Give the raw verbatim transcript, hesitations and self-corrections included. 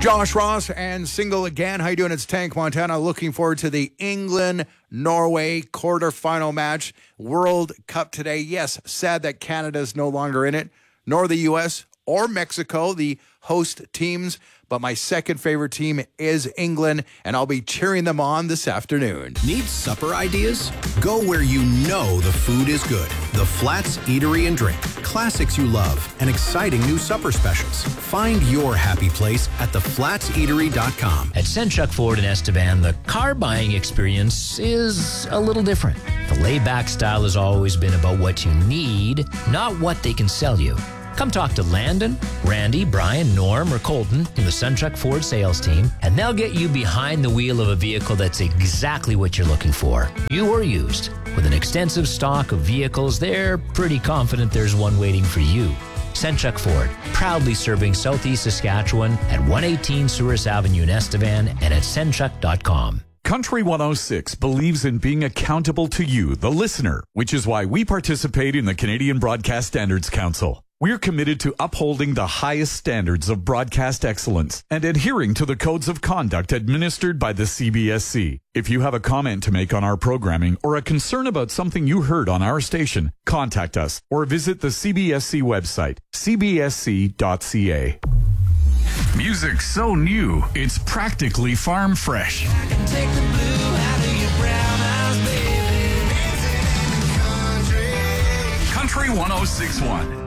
Josh Ross and Single Again. How you doing? It's Tank Montana. Looking forward to the England-Norway quarterfinal match. World Cup today. Yes, sad that Canada's no longer in it, nor the U S or Mexico, the host teams. But my second favorite team is England, and I'll be cheering them on this afternoon. Need supper ideas? Go where you know the food is good. The Flats Eatery and Drink. Classics you love and exciting new supper specials. Find your happy place at the flats eatery dot com. At Senchuk Ford in Estevan, the car buying experience is a little different. The laid-back style has always been about what you need, not what they can sell you. Come talk to Landon, Randy, Brian, Norm, or Colton from the Senchuk Ford sales team, and they'll get you behind the wheel of a vehicle that's exactly what you're looking for, new or used. With an extensive stock of vehicles, they're pretty confident there's one waiting for you. Senchuk Ford, proudly serving Southeast Saskatchewan at one eighteen Souris Avenue in Estevan and at senchuk dot com. Country one oh six believes in being accountable to you, the listener, which is why we participate in the Canadian Broadcast Standards Council. We're committed to upholding the highest standards of broadcast excellence and adhering to the codes of conduct administered by the C B S C. If you have a comment to make on our programming or a concern about something you heard on our station, contact us or visit the C B S C website, c b s c dot c a. Music so new, it's practically farm fresh. I can take the blue out of your brown eyes, baby. Country one oh six point one.